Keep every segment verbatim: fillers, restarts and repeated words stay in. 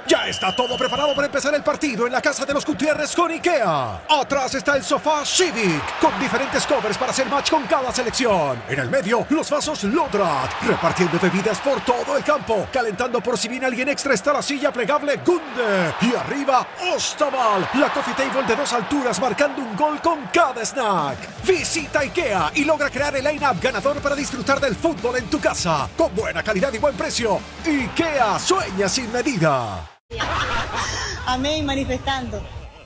Ya está todo preparado para empezar el partido en la casa de los Gutiérrez con IKEA. Atrás está el sofá Civic, con diferentes covers para hacer match con cada selección. En el medio, los vasos Lodrat, repartiendo bebidas por todo el campo. Calentando por si viene alguien extra está la silla plegable Gunde. Y arriba, Ostaval, la coffee table de dos alturas marcando un gol con cada snack. Visita IKEA y logra crear el line-up ganador para disfrutar del fútbol en tu casa. Con buena calidad y buen precio. IKEA, sueña sin medida. Amén, manifestando.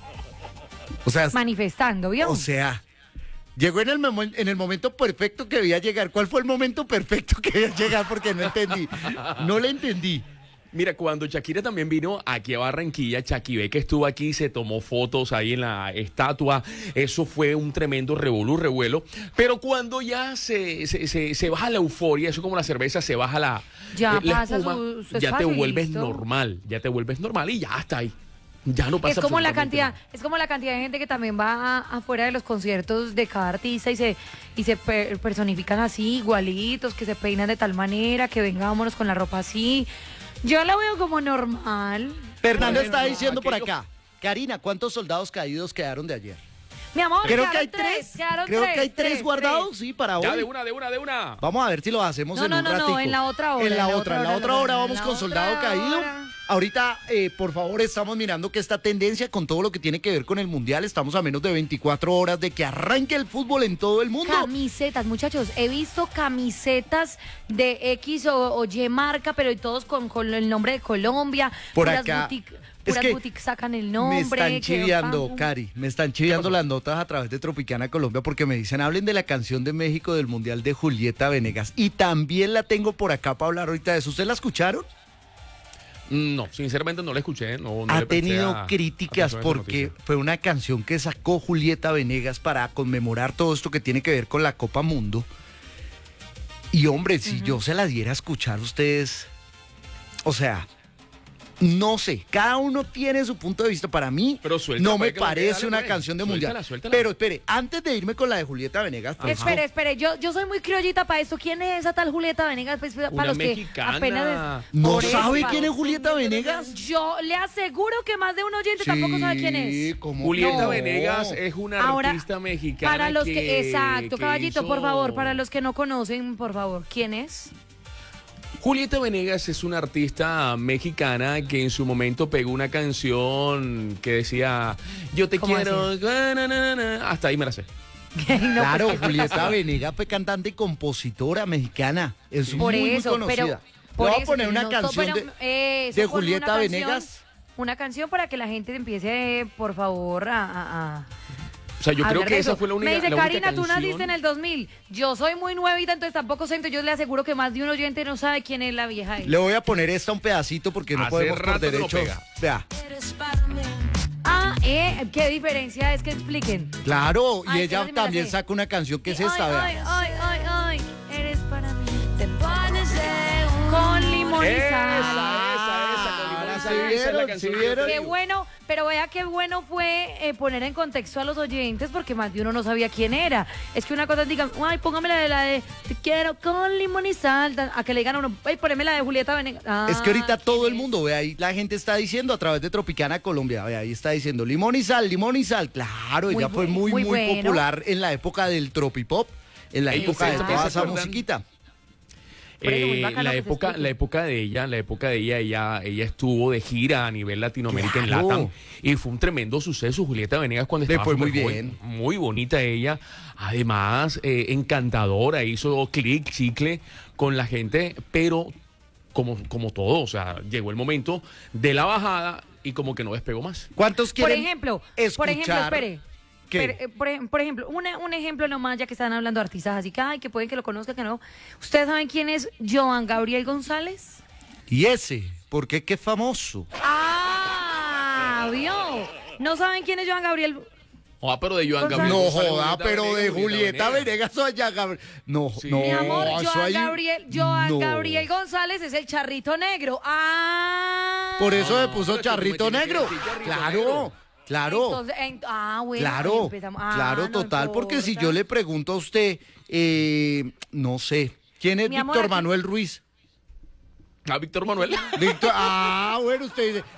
O sea, Manifestando, ¿vio? o sea, llegó en el, momen- en el momento perfecto que debía llegar. ¿Cuál fue el momento perfecto que debía llegar? Porque no entendí. No le entendí. Mira, cuando Shakira también vino aquí a Barranquilla, Shakibé que estuvo aquí, se tomó fotos ahí en la estatua, eso fue un tremendo revolú, revuelo, pero cuando ya se, se, se, se baja la euforia, eso como la cerveza, se baja la, Ya eh, la pasa espuma, su- su ya te espacio y vuelves listo. normal, ya te vuelves normal y ya está ahí. Ya no pasa Es como la absolutamente cantidad, nada. es como la cantidad de gente que también va a- afuera de los conciertos de cada artista y se y se per- personifican así, igualitos, que se peinan de tal manera, que vengámonos con la ropa así. Yo la veo como normal. Fernando Bueno, está diciendo por aquello- acá. Karina, ¿cuántos soldados caídos quedaron de ayer? Mi amor, Creo quedaron que hay tres, tres. quedaron Creo tres, que hay tres, tres, guardados, tres. sí, para Ya, hoy. de una, de una, de una. Vamos a ver si lo hacemos No, en no, un no, no, ratico. en la otra hora, En la otra, en la otra hora vamos en con la soldado otra caído. hora. Ahorita, eh, por favor, estamos mirando que esta tendencia con todo lo que tiene que ver con el Mundial, estamos a menos de veinticuatro horas de que arranque el fútbol en todo el mundo. Camisetas, muchachos, he visto camisetas de X o, o Y marca, pero todos con, con el nombre de Colombia. Por puras acá. boutique- Es puras que boutiques sacan el Me nombre. están que- chiviando, pam, pum. Cari, me están chiviando las notas a través de Tropicana Colombia porque me dicen, hablen de la canción de México del Mundial de Julieta Venegas. Y también la tengo por acá para hablar ahorita de eso. ¿Ustedes la escucharon? No, sinceramente no la escuché. No, no Ha le presté tenido a- críticas atención a esa porque noticia. fue una canción que sacó Julieta Venegas para conmemorar todo esto que tiene que ver con la Copa Mundo. Y hombre, si yo se la diera a escuchar ustedes, o sea, no sé, cada uno tiene su punto de vista. Para mí, Pero suéltala, no me pues, que la parece dale, una pues. canción de Suéltala, mundial. suéltala. Pero espere, antes de irme con la de Julieta Venegas, pues, Espere, espere, yo, yo soy muy criollita para esto. ¿Quién es esa tal Julieta Venegas? Pues, para Una los mexicana. que apenas... ¿no Por eso, sabe pa- quién es Julieta Venegas? Yo le aseguro que más de un oyente tampoco sabe quién es. ¿cómo Julieta no? Venegas es una Ahora, artista mexicana. Para los que, que exacto, que caballito, por hizo- favor, para los que no conocen, por favor, ¿quién es? Julieta Venegas es una artista mexicana que en su momento pegó una canción que decía yo te ¿Cómo quiero, na, na, na, na. Hasta ahí me la sé. No, Claro, pues, ¿qué Julieta pasó? Venegas fue cantante y compositora mexicana. Es Por muy, eso, muy pero conocida. por Le voy a eso, poner pero una no, canción pero, de, eso, de ponme Julieta una canción, Venegas. Una canción para que la gente empiece, por favor, a... a- a- O sea, yo creo hablar que de esa eso. fue la única Me dice, la única Karina, tú canción. naciste en el dos mil. Yo soy muy nuevita, entonces tampoco sé. Entonces yo le aseguro que más de un oyente no sabe quién es la vieja esa. Le voy a poner esta un pedacito porque no Hace podemos por rato que no derecho. pega. Vea, Ah, ¿eh? ¿Qué diferencia es que expliquen? claro, y Ay, ella esa sí me la también sé. saca una canción que es Ay, esta, ay, vea. ay, ay, ay, eres para mí. Te pones de con limón y Esa, sal. esa, esa, con limón y Ah, sal, ¿sí esa es la vieron? canción ¿Sí que yo vieron? te Qué digo. bueno, pero vea qué bueno fue eh, poner en contexto a los oyentes porque más de uno no sabía quién era. Es que una cosa digan, ay, póngame la de la de te quiero con limón y sal, tan- a que le digan a uno, ay, poneme la de Julieta Venegas. Ah, Es que ahorita todo ¿quién el es? mundo, ve ahí, la gente está diciendo a través de Tropicana Colombia, ve ahí está diciendo limón y sal, limón y sal. Claro, Muy ella fue bu- muy, muy muy bueno. popular en la época del tropipop, en la Ey, época de ¿ustedes toda se esa acuerdan? musiquita. Por eso, muy Eh, bacano la que se época, explique. la época de ella, la época de ella, ella, ella estuvo de gira a nivel Latinoamérica Claro. en Latam y fue un tremendo suceso. Julieta Venegas cuando Le estaba fue muy súper bien. joven, muy bonita ella, además eh, encantadora, hizo clic, chicle con la gente, pero como, como todo, o sea, llegó el momento de la bajada y como que no despegó más. ¿Cuántos Por quieren ejemplo, escuchar? por ejemplo, espere. ¿Qué? Pero, eh, por, ej- por ejemplo, una- un ejemplo nomás, ya que están hablando de artistas así que, ay, que pueden que lo conozcan, que no. ¿Ustedes saben quién es Joan Gabriel González? Y ese, porque qué famoso. Ah, vio. ¿No saben quién es Joan Gabriel? Ah, pero de Joan González. Gabriel. No sale joda, Julieta pero de Venegas, Julieta Venegas o allá, Gabriel. No, Sí. no, Mi amor, eso Joan ahí- Gabriel, Joan no. Gabriel González es el charrito negro. Ah. Por eso No, me puso pero es que tú me charrito tienes que negro. decir charrito Claro, negro. claro. Entonces, en- ah, bueno. ahí Claro, empezamos. Ah, claro, no total, porque si importa. yo le pregunto a usted, eh, no sé, ¿quién es Mi amor, Víctor aquí- Manuel Ruiz? Ah, Víctor Manuel. Víctor, ah, bueno, usted dice,